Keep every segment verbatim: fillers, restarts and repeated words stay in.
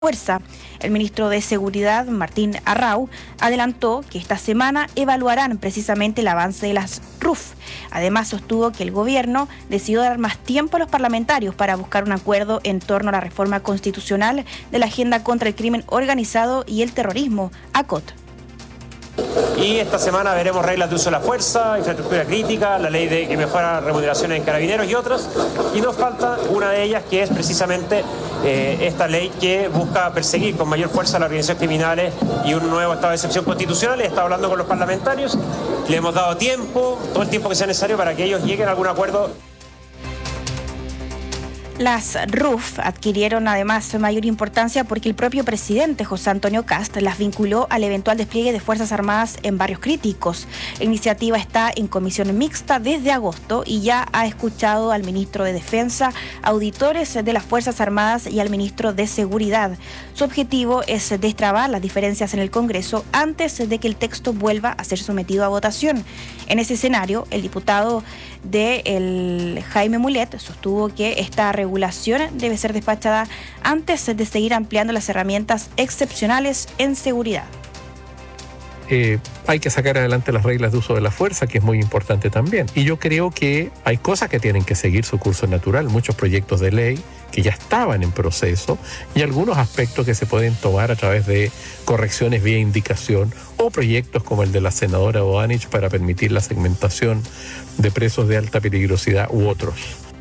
Fuerza. El ministro de Seguridad, Martín Arrau, adelantó que esta semana evaluarán precisamente el avance de las R U F. Además, sostuvo que el gobierno decidió dar más tiempo a los parlamentarios para buscar un acuerdo en torno a la reforma constitucional de la agenda contra el crimen organizado y el terrorismo, A C O T. Y esta semana veremos reglas de uso de la fuerza, infraestructura crítica, la ley de que mejora remuneraciones en carabineros y otras. Y nos falta una de ellas, que es precisamente eh, esta ley que busca perseguir con mayor fuerza a las organizaciones criminales y un nuevo estado de excepción constitucional. He estado hablando con los parlamentarios, le hemos dado tiempo, todo el tiempo que sea necesario para que ellos lleguen a algún acuerdo. Las R U F adquirieron además mayor importancia porque el propio presidente José Antonio Kast las vinculó al eventual despliegue de Fuerzas Armadas en barrios críticos. La iniciativa está en comisión mixta desde agosto y ya ha escuchado al ministro de Defensa, auditores de las Fuerzas Armadas y al ministro de Seguridad. Su objetivo es destrabar las diferencias en el Congreso antes de que el texto vuelva a ser sometido a votación. En ese escenario, el diputado de el Jaime Mulet sostuvo que esta regulación debe ser despachada antes de seguir ampliando las herramientas excepcionales en seguridad. Eh, hay que sacar adelante las reglas de uso de la fuerza, que es muy importante también. Y yo creo que hay cosas que tienen que seguir su curso natural, muchos proyectos de ley que ya estaban en proceso y algunos aspectos que se pueden tomar a través de correcciones vía indicación o proyectos como el de la senadora Boanich para permitir la segmentación de presos de alta peligrosidad u otros.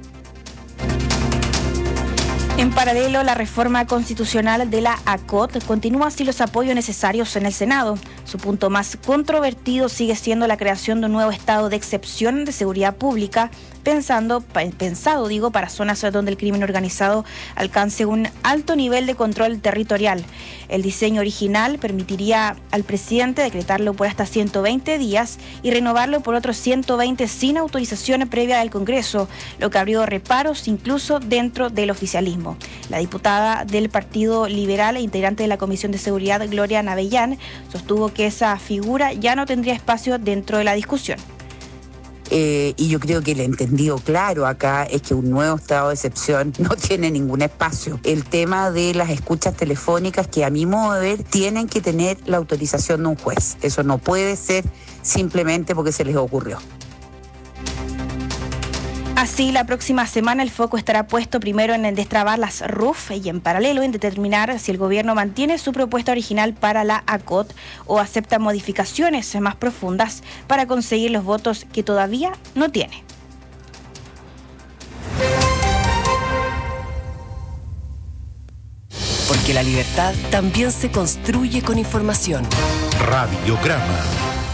En paralelo, la reforma constitucional de la A C O T continúa sin los apoyos necesarios en el Senado. Su punto más controvertido sigue siendo la creación de un nuevo estado de excepción de seguridad pública, pensando, pensado digo, para zonas donde el crimen organizado alcance un alto nivel de control territorial. El diseño original permitiría al presidente decretarlo por hasta ciento veinte días y renovarlo por otros ciento veinte sin autorización previa del Congreso, lo que abrió reparos incluso dentro del oficialismo. La diputada del Partido Liberal e integrante de la Comisión de Seguridad, Gloria Navellán, sostuvo que esa figura ya no tendría espacio dentro de la discusión. Eh, y yo creo que el entendido claro acá es que un nuevo estado de excepción no tiene ningún espacio. El tema de las escuchas telefónicas, que a mi modo de ver tienen que tener la autorización de un juez. Eso no puede ser simplemente porque se les ocurrió. Así, la próxima semana el foco estará puesto primero en destrabar las R U F y en paralelo en determinar si el gobierno mantiene su propuesta original para la A C O T o acepta modificaciones más profundas para conseguir los votos que todavía no tiene. Porque la libertad también se construye con información. Radiograma.